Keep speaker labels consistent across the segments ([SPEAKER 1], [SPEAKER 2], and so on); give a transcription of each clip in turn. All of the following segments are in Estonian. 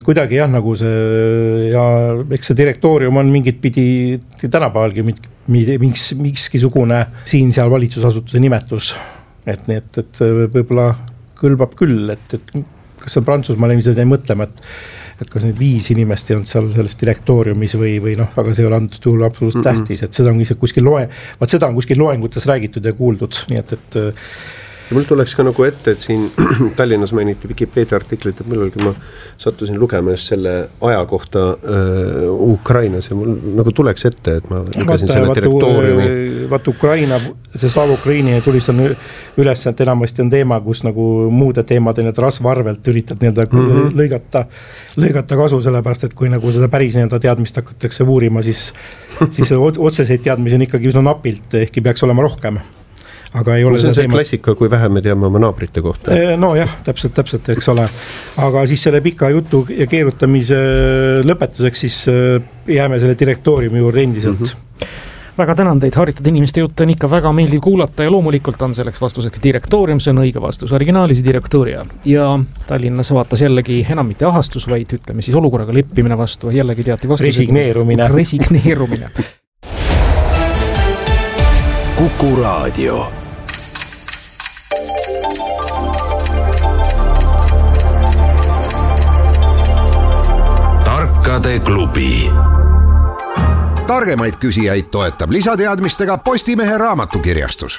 [SPEAKER 1] kuidagi jah, nagu see, ja eks see direktoorium on mingit pidi tänapäevalgi mikskisugune siin-seal valitsusasutuse nimetus, et võib-olla kõlbab küll, et kas seal Prantsusmaal ilmselt ei mõtlema, et kas need 5 inimest ei olnud seal selles direktooriumis või noh, aga see ei ole antud juhul absoluutselt tähtis, et seda on kuskil loengutes räägitud ja kuuldud, nii et
[SPEAKER 2] mul tuleks ka nagu ette, et siin Tallinnas mainiti Wikipedia artiklit, et millalgi ma sattusin lugema just selle aja kohta Ukrainas ja mul nagu tuleks ette, et ma lugesin selle direktooriumi.
[SPEAKER 1] Vaat Ukraina, see Slava Ukraini tulistan üles, et enamasti on teema, kus nagu muude teemade need rasvarvelt üritad lõigata kasu, sellepärast, et kui nagu seda päris teadmist hakatakse uurima, siis otseseid teadmisi on ikkagi üsna napilt, ehkki peaks olema rohkem. Aga ei ole
[SPEAKER 2] see on see klassika, kui vähe me teame oma naabrite kohta.
[SPEAKER 1] No jah, täpselt, eks ole. Aga siis selle pika jutu ja keerutamise lõpetuseks siis jääme selle direktooriumi juurde endiselt.
[SPEAKER 3] Väga tänan teid, haritud inimeste jutt on ikka väga meeldiv kuulata ja loomulikult on selleks vastuseks direktoorium, see on õige vastus, originaalis direktooria. Ja Tallinnas vaatas jällegi enam mitte ahastus, vaid ütleme siis olukorraga leppimine vastu, jällegi teati vastus. Resigneerumine.
[SPEAKER 4] Kuku Raadio. Tarkade klubi. Targemaid küsijaid toetab lisateadmistega Postimehe raamatukirjastus.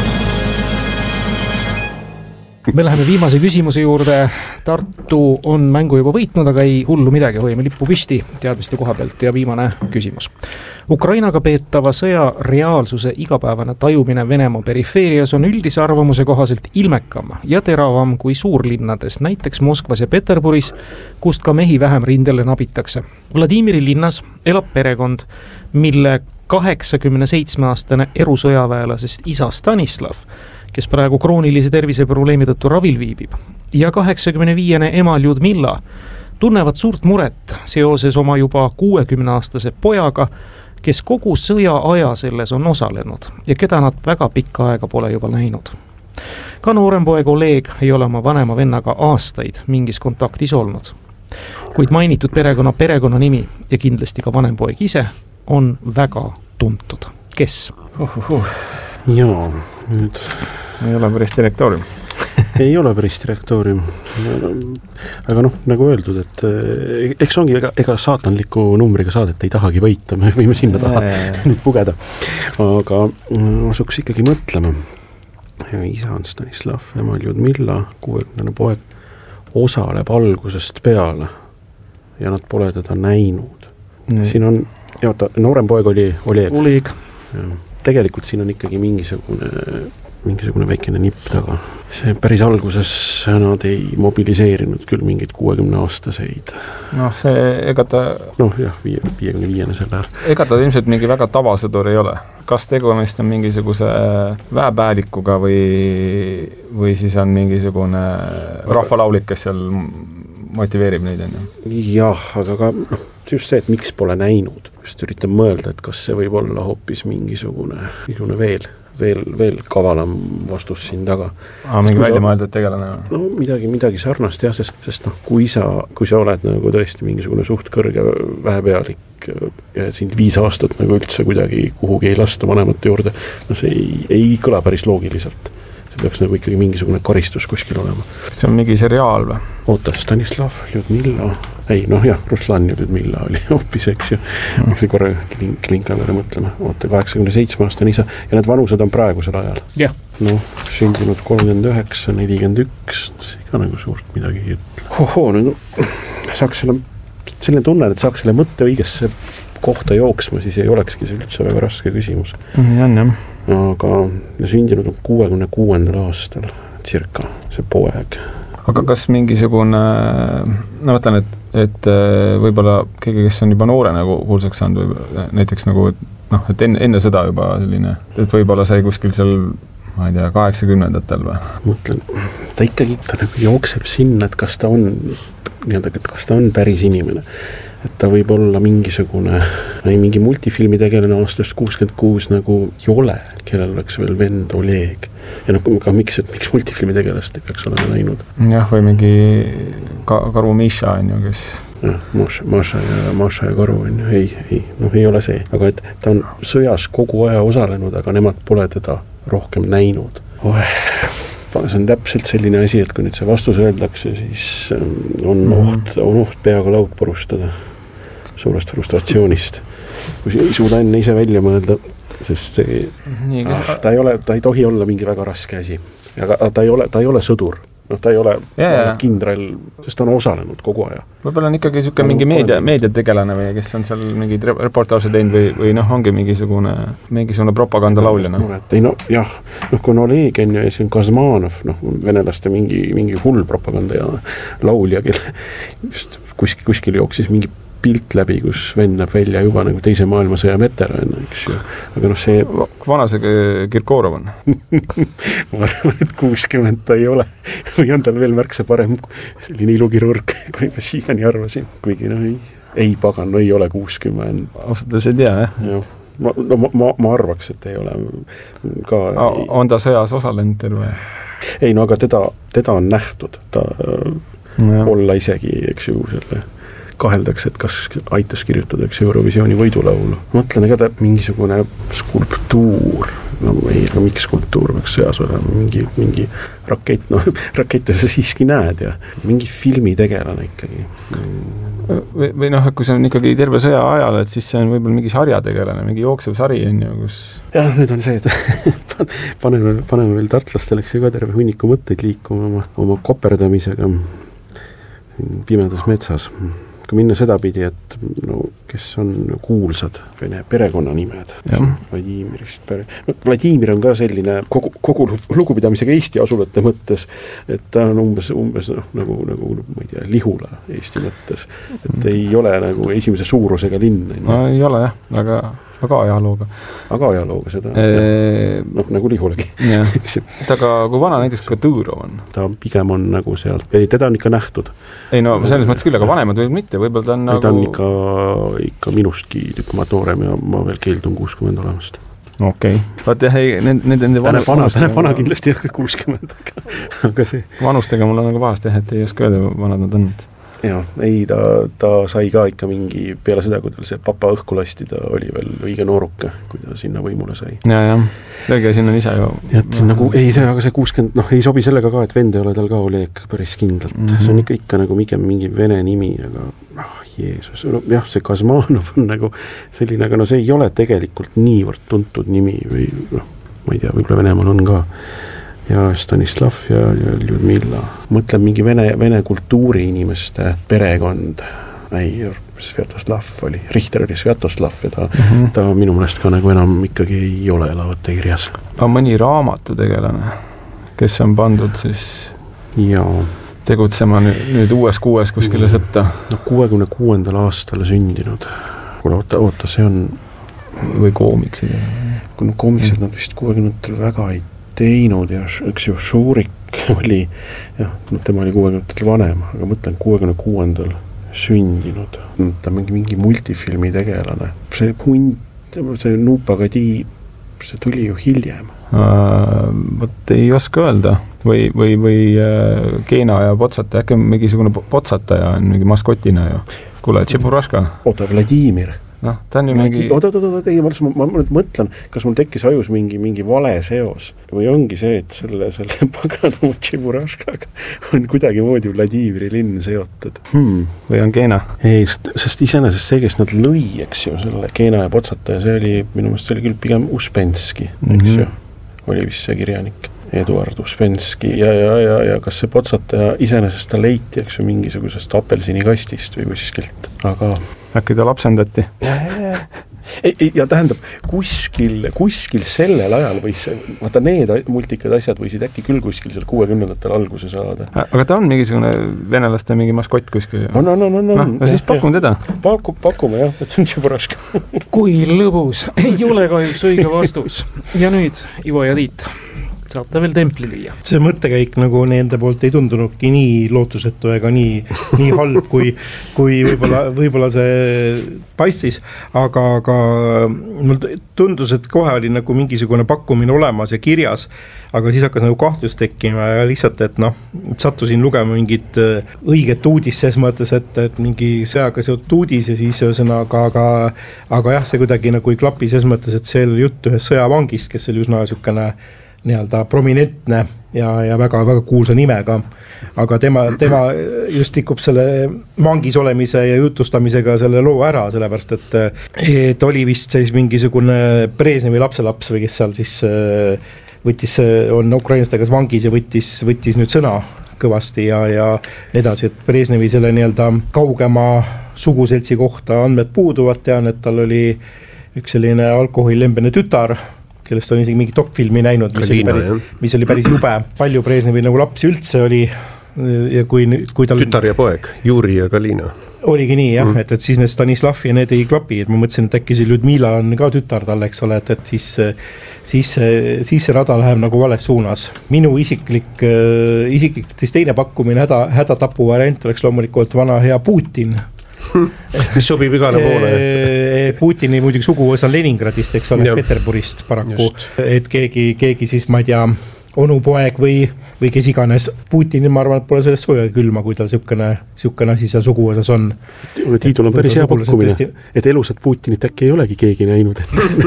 [SPEAKER 3] Me läheme viimase küsimuse juurde. Tartu on mängu juba võitnud, aga ei hullu midagi, hoiame lippu püsti teadmiste koha pealt ja viimane küsimus. Ukrainaga peetava sõja reaalsuse igapäevane tajumine Venemaa perifeerias on üldise arvamuse kohaselt ilmekam ja teravam kui suurlinnades, näiteks Moskvas ja Peterburis, kust ka mehi vähem rindele nabitakse. Vladimiri linnas elab perekond, mille 87-aastane erusõjaväelasest isa Stanislav, kes praegu kroonilise terviseprobleemi tõttu ravil viibib, ja 85-ne ema Ljudmilla tunnevad suurt muret seoses oma juba 60-aastase pojaga, kes kogu sõja aja selles on osalenud ja keda nad väga pikka aega pole juba näinud. Ka noorem poeg Oleg ei ole oma vanema vennaga aastaid mingis kontaktis olnud. Kuid mainitud perekonna nimi ja kindlasti ka vanem poeg ise on väga tuntud. Kes?
[SPEAKER 5] Jaa, nüüd ei ole päris direktoorium. Ei ole päris direktoorium. Aga noh, nagu öeldud, et eks ongi ega saatanliku numbriga saadet ei tahagi võita, me võime sinna taha nüüd pugeda. Aga asuks ikkagi mõtlema. Isa on Stanislav, ema Ljudmilla, 60 poeg, osaleb algusest peale ja nad pole teda näinud. Siin on, noorem poeg oli Oleg. Tegelikult siin on ikkagi mingisugune väikene nipp taga. See päris alguses nad ei mobiliseerinud küll mingid 60-aastaseid.
[SPEAKER 6] Noh, see ega ta...
[SPEAKER 5] Noh jah, 55 selle ajal.
[SPEAKER 6] Ega ta ilmselt mingi väga tavasõdur ei ole. Kas tegumist on mingisuguse väepäälikuga või siis on mingisugune rahvalaulik, kes seal motiveerib neid enne?
[SPEAKER 5] Jah, aga ka just see, et miks pole näinud. Just üritan mõelda, et kas see võib olla hoopis mingisugune veel kavalam vastus siin taga.
[SPEAKER 6] Mingi välja mõeldud tegelane?
[SPEAKER 5] No midagi sarnast jah, sest kui sa oled nagu tõesti mingisugune suht kõrge väepealik ja sind 5 aastat nagu üldse kuidagi kuhugi ei lasta vanemate juurde, no see ei kõla päris loogiliselt. See peaks nagu ikkagi mingisugune karistus kuskil olema.
[SPEAKER 6] See on mingi seriaal või?
[SPEAKER 5] Oota, Stanislav, Ljudmilla... Ei, noh jah, Ruslan ja Ljudmilla oli hoopis, eks ju. See korra klinkan veel mõtlema. Oota, 87-aastane isa. Ja need vanused on praegusel ajal.
[SPEAKER 3] Jah.
[SPEAKER 5] Noh, sündinud 39, 41. See ka nagu suurt midagi ei ütle. No, saaks selline tunne, et saaks selle mõtte õigesse kohta jooksma, siis ei olekski see üldse väga raske küsimus.
[SPEAKER 6] Jah.
[SPEAKER 5] Aga sündinud on 66. aastal circa see poeg.
[SPEAKER 6] Aga kas mingisugune, no mõtlen, et võib-olla keegi, kes on juba noore nagu kuulsaks saanud või näiteks nagu, et enne sõda juba selline, et võib-olla sai kuskil seal, ma ei tea, 80-ndatel või?
[SPEAKER 5] Mõtlen, ta ikkagi nagu jookseb sinna, et kas ta on päris inimene. Et ta võib olla mingi multifilmi tegelane aastast 66 nagu Jole, kellel oleks veel vend Oleg. Ja ka miks multifilmi tegelast ei peaks olema näinud?
[SPEAKER 6] Jah, või mingi Karu Misha on ju, kes
[SPEAKER 5] Maša ja Karu on ju, ei, ei ole see, aga et ta on sõjas kogu aja osalenud, aga nemad pole teda rohkem näinud. See on täpselt selline asi, et kui nüüd see vastus öeldakse, siis on oht peaga laud purustada suurest frustratsioonist. Kui ei suuda enne ise välja mõelda, sest ta ei tohi olla mingi väga raske asi. Aga ta ei ole sõdur. Ta ei ole kindral, sest ta on osalenud kogu aja.
[SPEAKER 6] Võib-olla on ikkagi mingi meediategelane või kes on seal mingid reportaaže teinud või ongi mingisugune propagandalauljana.
[SPEAKER 5] Ei jah, kui on Oleg ja siis on Kazmanov, venelaste mingi hull propaganda ja laulja, kelle just kuskil jooksis mingi pilt läbi, kus vend näeb välja juba nagu teise maailmasõja veteran, eks ju. Aga see...
[SPEAKER 6] Vana see Kirkorov on?
[SPEAKER 5] Ma arvan, et 60 ta ei ole. Või on tal veel märksa parem selline ilukirurg, kui ma siiani arvasin. Kuigi ei pagan, ei ole 60.
[SPEAKER 6] Ausalt ei tea, jah?
[SPEAKER 5] Ma arvaks, et ei ole ka...
[SPEAKER 6] On ta sõjas osalenud terve?
[SPEAKER 5] Ei, aga teda on nähtud. Ta olla isegi, eks ju, selle... kaheldakse, et kas aitas kirjutada Eurovisiooni võidulaulu. Mõtlen, ega ta mingisugune skulptuur, ei, aga miks skulptuur peaks sõjas olema, mingi rakett, rakette sa siiski näed ja mingi filmitegelane ikkagi.
[SPEAKER 6] Või kui see on ikkagi terve sõja ajal, et siis see on võib-olla mingi sarjategelane, mingi jooksev sari on ju, kus...
[SPEAKER 5] Jah, nüüd on see, et paneme veel tartlastele ka terve hunniku mõtteid liikuma oma koperdamisega pimedas metsas. Kui minna seda pidi, et kes on kuulsad vene perekonnanimed Vladimirist. Vladimir on ka selline kogu lugupidamisega Eesti asulate mõttes, et ta on umbes nagu ma ei tea, Lihula Eesti mõttes, et ei ole nagu esimese suurusega linn.
[SPEAKER 6] No ei ole jah, aga ajalooga.
[SPEAKER 5] Aga ajalooga seda, nagu Lihulagi.
[SPEAKER 6] Aga kui vana näiteks ka Tõõrov on?
[SPEAKER 5] Ta pigem on nagu seal, teda on ikka nähtud.
[SPEAKER 6] Ei selles mõttes küll, aga vanemad võib mitte, võib-olla ta on nagu...
[SPEAKER 5] Ta on ikka minustki tükkumaad noorem ja ma veel keeldun 60 olemast.
[SPEAKER 6] Okei. Vaat jah, nende
[SPEAKER 5] vana kindlasti jah 60, aga see...
[SPEAKER 6] Vanustega mul on nagu pahast jah, et ei oska öelda, vanad nad on.
[SPEAKER 5] Jaa, ei, ta sai ka ikka mingi, peale seda, kui tal see papa õhku lasti, ta oli veel õige nooruke, kui ta sinna võimule sai.
[SPEAKER 6] Jah, lõige sinna ise ju.
[SPEAKER 5] Et nagu, ei, aga see 60, ei sobi sellega ka, et vend ei ole tal ka Oleg päris kindlalt. See on ikka nagu mingi vene nimi, aga Jeesus, jah, see Kazmanov on nagu selline, aga see ei ole tegelikult niivõrd tuntud nimi või ma ei tea, võib-olla Venemaal on ka. Ja Stanislav ja Ljudmilla. Mõtlen mingi vene kultuuri inimeste perekond. Ei, Svjatoslav oli, Richter oli Svjatoslav ja ta minu mõnest ka nagu enam ikkagi ei ole elavate kirjas.
[SPEAKER 6] Aga mõni raamatu tegelane, kes on pandud siis tegutsema nüüd uues kuues kuskile sõtta?
[SPEAKER 5] 66. aastal sündinud. Oota, see on...
[SPEAKER 6] Või koomiksid?
[SPEAKER 5] Koomiksid nad vist 60. väga ei teinud ja üks ju Šurik oli, tema oli 60. vanem, aga mõtlen 66. sündinud. Ta on mingi multifilmi tegelane. See hund, see Nupagadi, see tuli ju hiljem.
[SPEAKER 6] Võt ei oska öelda. Või Keena ja Potsataja, äkki mingisugune Potsataja on mingi maskotina ju. Kuule, Tšepuraška.
[SPEAKER 5] Oota, Vladimir.
[SPEAKER 6] Ta on ju mingi...
[SPEAKER 5] Oota, ma mõtlen, kas mul tekkis ajus mingi vale seos või ongi see, et selle paganama Tšepuraškaga on kuidagi moodi Vladimiri linn seotud.
[SPEAKER 6] Või on Keena?
[SPEAKER 5] Ei, sest iseenesest see, kes nad lõi, eks ju, selle Keena ja Potsataja, see oli, minu meelest see oli küll pigem Uspenski, eks ju, oli vist see kirjanik. Eduard Uspenski ja kas see Potsataja iseenesest ta leiti, eks ju, mingisugusest apelsinikastist või kuskilt, aga...
[SPEAKER 6] Äkki ta lapsendati?
[SPEAKER 5] Ja tähendab, kuskil sellel ajal võis, vaata need multikad asjad võisid äkki küll kuskil seal 60. alguse saada.
[SPEAKER 6] Aga ta on mingisugune venelaste mingi maskott kuskil?
[SPEAKER 5] No
[SPEAKER 6] siis pakun teda.
[SPEAKER 5] Pakume jah, et see on Tšepuraška.
[SPEAKER 3] Kui lõbus, ei ole kahjuks õige vastus. Ja nüüd Ivo ja Tiit. saab ta veel templi lüüa.
[SPEAKER 1] See mõttekäik nagu nende poolt ei tundunudki nii lootusetu ega nii halb, kui võib-olla see paistis, aga mul tundus, et kohe oli nagu mingisugune pakkumine olemas ja kirjas, aga siis hakkas nagu kahtlus tekkima ja lihtsalt, et sattusin lugema mingit õiget uudist ses mõttes, et mingi sõjaga seotud uudis ja siis ühesõnaga, aga jah, see kuidagi nagu ei klapi ses mõttes, et see oli jutt ühest sõjavangist, kes oli üsna niisugune nii-öelda prominentne ja väga-väga kuulsa nimega, aga tema just tikub selle vangis olemise ja jutustamisega selle loo ära, sellepärast et oli vist siis mingisugune Brežnevi lapselaps või kes seal siis on ukrainlastega vangis ja võttis nüüd sõna kõvasti ja edasi, et Brežnevi selle nii-öelda kaugema suguseltsi kohta andmed puuduvad, tean, et tal oli üks selline alkoholilembene tütar, kellest on isegi mingi dokfilmi näinud, mis oli päris jube. Palju Brežnevi nagu lapsi üldse oli ja kui tal...
[SPEAKER 2] Tütar ja poeg, Juri ja Galina.
[SPEAKER 1] Oligi nii jah, et siis need Stanislav ja need ei klapi, et ma mõtlesin, et äkki see Ludmila on ka tütar tal, eks ole, et siis see rada läheb nagu vales suunas. Minu isiklik teine pakkumine hädatapu variant oleks loomulikult vana hea Putin,
[SPEAKER 2] mis sobib igale poole.
[SPEAKER 1] Putini muidugi suguvõsa on Leningradist, eks ole, Peterburist paraku, et keegi siis, ma ei tea, onupoeg või kes iganes. Putinil ma arvan, et pole sellest sooja külma, kui tal siukene asi seal suguvõsas on.
[SPEAKER 5] Tiidul on päris hea pakkumine, et elusat Putinit äkki ei olegi keegi näinud.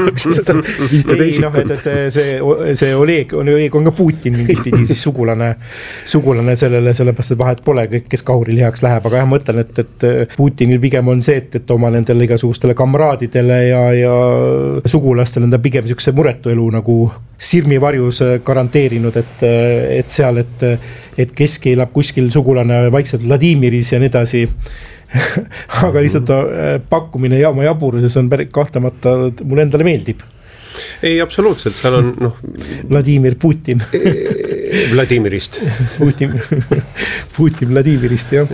[SPEAKER 1] See Oleg on ka Putin mingit pidi siis sugulane sellele, sellepärast, et vahet pole kõik, kes kaurilihaks läheb, aga jah, ma mõtlen, et Putinil pigem on see, et oma nendele igasugustele kamraadidele ja sugulastele enda pigem siukse muretu elu nagu sirmivarjus garanteerinud, et seal, et keski elab kuskil sugulane vaikselt Vladimiris ja nii edasi. Aga lihtsalt pakkumine ja oma jaburuses on kahtamata, mulle endale meeldib.
[SPEAKER 2] Ei, absoluutselt, seal on
[SPEAKER 1] Vladimir Putin.
[SPEAKER 2] Vladimirist.
[SPEAKER 1] Putin Vladimirist, jah.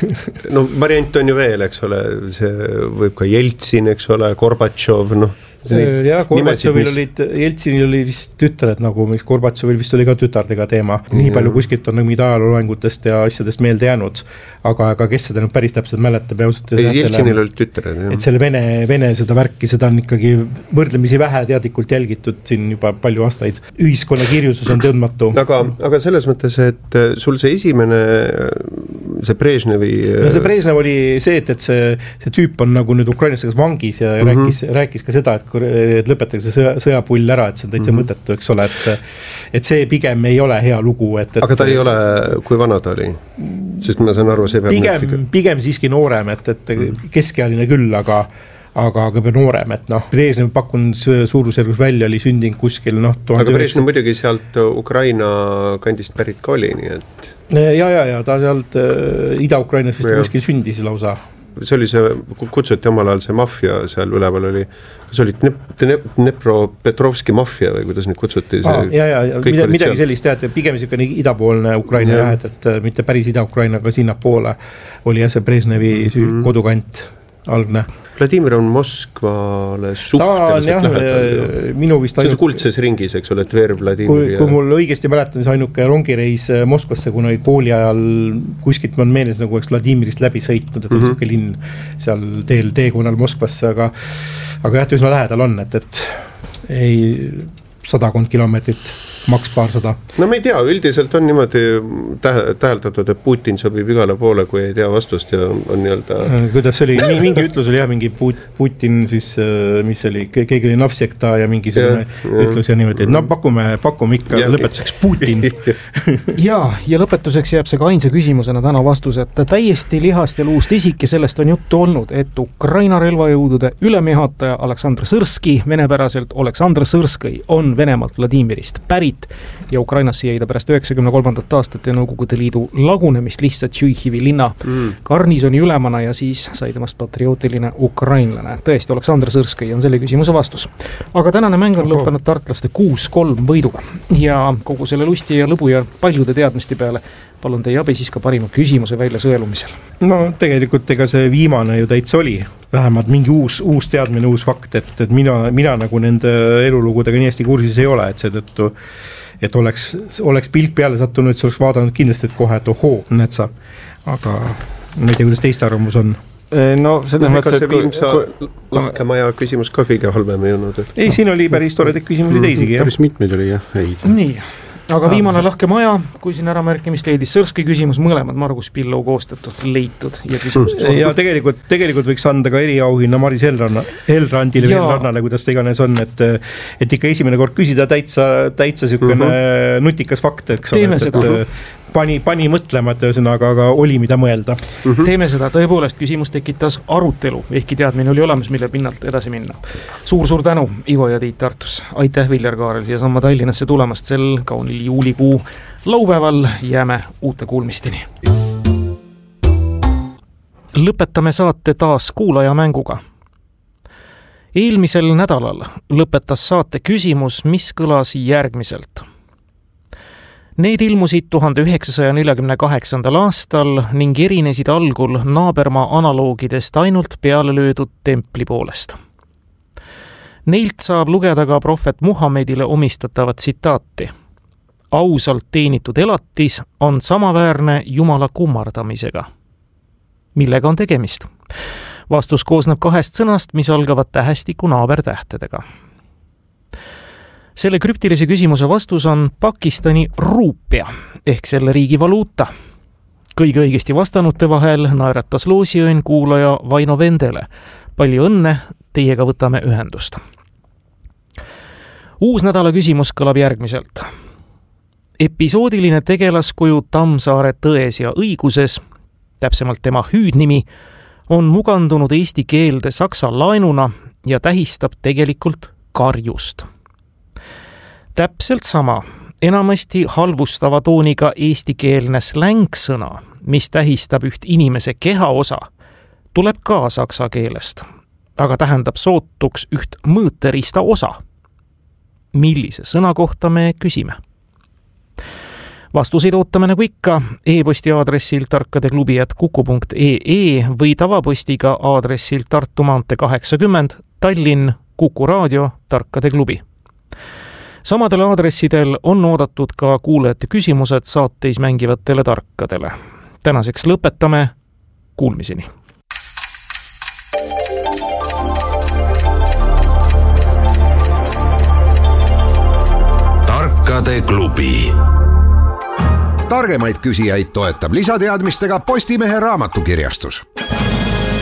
[SPEAKER 2] No variant on ju veel, eks ole, see võib ka Jeltsin, eks ole, Gorbatšov,
[SPEAKER 1] ja Jeltsinil oli vist tütred nagu, mis Gorbatšovil vist oli ka tütardega teema. Nii palju kuskilt on mingid ajalooloengutest ja asjadest meelde jäänud, aga kes seda nüüd päris täpselt mäletab ja ausalt
[SPEAKER 2] Jeltsinil oli tütred, jah.
[SPEAKER 1] Et selle Vene seda värki, seda on ikkagi võrdlemisi vähe teadlikult jälgitud siin juba palju aastaid. Ühiskonna kirjusus on tundmatu.
[SPEAKER 2] Aga selles mõttes, et sul see esimene see Brežnevi...
[SPEAKER 1] No see Brežnev oli see, et see tüüp on nagu nüüd ukrainlastega vangis ja rääkis ka seda, et lõpetatakse sõjapull ära, et see on täitsa mõttetu, eks ole, et see pigem ei ole hea lugu.
[SPEAKER 2] Aga ta ei ole, kui vana ta oli? Sest ma saan aru, see peab...
[SPEAKER 1] Pigem siiski noorem, et keskealine küll, aga peab noorem, et Brežnev pakun suurusjärgus välja oli sündinud kuskil
[SPEAKER 2] Aga Brežnev muidugi sealt Ukraina kandist pärit ka oli, nii et...
[SPEAKER 1] Ja ta sealt Ida-Ukrainas vist kuskil sündis lausa.
[SPEAKER 2] See oli kutsuti omal ajal see maffia seal üleval oli, kas oli Dnepropetrovski maffia või kuidas neid kutsuti?
[SPEAKER 1] Midagi sellist, et pigem niisugune idapoolne Ukraina jah, et mitte päris Ida-Ukraina, aga sinna poole oli jah see Brežnevi kodukant algne.
[SPEAKER 2] Vladimir on Moskvale suhteliselt lähedal. See on kuldses ringis, eks ole, Tver, Vladimir.
[SPEAKER 1] Kui mul õigesti mäletan, siis ainuke rongireis Moskvasse, kuna kooli ajal kuskilt on meeles nagu oleks Vladimirist läbi sõitnud, et oli siuke linn seal teekonnal Moskvasse, aga jah, üsna lähedal on, et ei 100 kilomeetrit, maks 200.
[SPEAKER 2] No me ei tea, üldiselt on niimoodi täheldatud, et Putin sobib igale poole, kui ei tea vastust ja on nii-öelda...
[SPEAKER 1] Kuidas oli, mingi ütlus oli jah, mingi Putin siis, mis oli, keegi oli navsekta ja mingi ütlus ja niimoodi, et pakume ikka lõpetuseks Putin.
[SPEAKER 3] ja lõpetuseks jääb see ka ainsa küsimusena täna vastus, et täiesti lihast ja luust isik ja sellest on juttu olnud, et Ukraina relvajõudude ülemjuhataja Aleksandr Sõrski, venepäraselt Aleksandr Sõrskõi, on Venemaalt Vladimirist pärit ja Ukrainasse jäi ta pärast 93. aastat ja Nõukogude Liidu lagunemist lihtsalt Tšüihivi linna garnisoni ülemana ja siis sai temast patriootiline ukrainlane. Tõesti, Aleksandr Sõrskõi on selle küsimuse vastus. Aga tänane mäng on lõppenud tartlaste 6-3 võiduga ja kogu selle lusti ja lõbu ja paljude teadmiste peale palun teie abi siis ka parima küsimuse välja sõelumisel.
[SPEAKER 1] No tegelikult ega see viimane ju täitsa oli. Vähemalt mingi uus teadmine, uus fakt, et mina nagu nende elulugudega nii hästi kursis ei ole, et seetõttu et oleks pilk peale sattunud, et see oleks vaadanud kindlasti, et kohe, et ohoo, näed sa, aga ma ei tea, kuidas teiste arvamus on.
[SPEAKER 6] No selles mõttes,
[SPEAKER 2] et Viimsa lahkemaja küsimus ka kõige halvem ei olnud.
[SPEAKER 1] Ei, siin oli päris toredaid küsimusi teisigi.
[SPEAKER 5] Päris mitmeid oli jah.
[SPEAKER 3] Nii, aga viimane lahkemaja, kui siin äramärkimist leidis Sõrski küsimus, mõlemad Margus Pillau koostatud, leitud ja küsimuseks.
[SPEAKER 1] Ja tegelikult võiks anda ka eriauhinna Maris Helrandile või Helrannale, kuidas ta iganes on, et ikka esimene kord küsida täitsa sükene nutikas fakt, eks
[SPEAKER 3] teeme seda.
[SPEAKER 1] Pani mõtlema, et ühesõnaga, aga oli mida mõelda.
[SPEAKER 3] Teeme seda, tõepoolest küsimus tekitas arutelu, ehkki teadmine oli olemas, mille pinnalt edasi minna. Suur tänu, Ivo ja Tiit Tartus. Aitäh, Viljar Kaarel, siia samma Tallinnasse tulemast sel kaunil juulikuu laupäeval. Jääme uute kuulmisteni. Lõpetame saate taas kuulajamänguga. Eelmisel nädalal lõpetas saate küsimus, mis kõlas järgmiselt. Need ilmusid 1948. aastal ning erinesid algul naabermaa analoogidest ainult peale löödud templi poolest. Neilt saab lugeda ka prohvet Muhammedile omistatavat tsitaati. Ausalt teenitud elatis on samaväärne Jumala kummardamisega. Millega on tegemist? Vastus koosneb 2 sõnast, mis algavad tähestiku naabertähtedega. Selle krüptilise küsimuse vastus on Pakistani ruupia ehk selle riigi valuuta. Kõige õigesti vastanute vahel naeratas loosiõnn kuulaja Vaino Vendele. Palju õnne, teiega võtame ühendust. Uus nädala küsimus kõlab järgmiselt. Episoodiline tegelaskuju Tammsaare Tões ja õiguses, täpsemalt tema hüüdnimi, on mugandunud eesti keelde saksa laenuna ja tähistab tegelikult karjust. Täpselt sama, enamasti halvustava tooniga eestikeelne slängsõna, mis tähistab üht inimese kehaosa, tuleb ka saksa keelest, aga tähendab sootuks üht mõõteriista osa. Millise sõna kohta me küsime? Vastuseid ootame nagu ikka e-posti aadressil tarkadeklubi@kuku.ee või tavapostiga aadressil Tartu maantee 80 Tallinn Kuku Raadio Tarkade Klubi. Samadel aadressidel on oodatud ka kuulajate küsimused saateis mängivatele tarkadele. Tänaseks lõpetame, kuulmiseni.
[SPEAKER 4] Tarkade klubi. Targemaid küsijaid toetab lisateadmistega Postimehe raamatukirjastus.